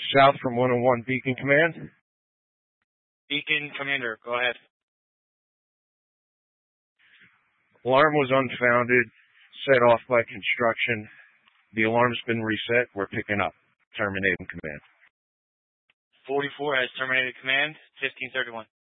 South from 101 Beacon Command. Beacon Commander, go ahead. Alarm was unfounded, set off by construction. The alarm's been reset. We're picking up. Terminating command. 44 has terminated command. 1531.